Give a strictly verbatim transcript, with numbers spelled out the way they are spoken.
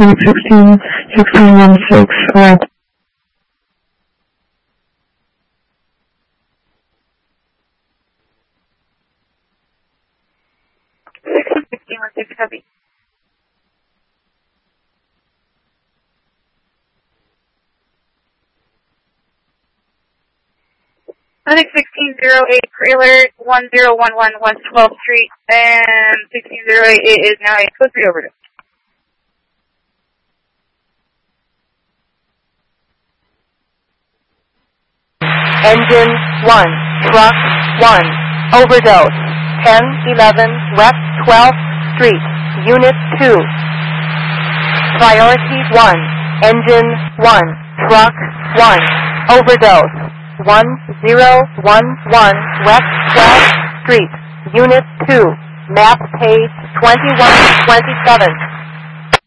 one sixteen, sixteen one six, uh, sixteen one six, copy. Atlantic sixteen zero eight, trailer one zero one one West twelfth Street, and sixteen zero eight is now a code three overdose. Engine one, truck one, overdose, ten eleven West twelfth Street, Unit two. Priority one, engine one, truck one, overdose, one zero one one West twelfth Street, Unit two, map page twenty-one twenty-seven.